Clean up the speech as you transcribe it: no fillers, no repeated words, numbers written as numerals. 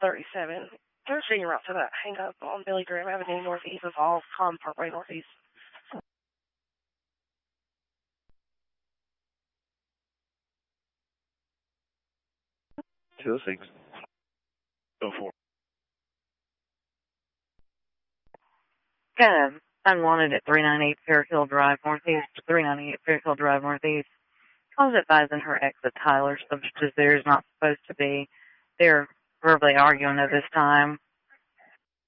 37. Proceeding route to that hang up on Billy Graham Avenue northeast of all Common Parkway northeast. 206. 04. Got a unwanted at 398 Fairfield Drive Northeast, 398 Fairfield Drive Northeast. Calls advising her ex at Tyler, subject is there is not supposed to be. They're verbally arguing at this time.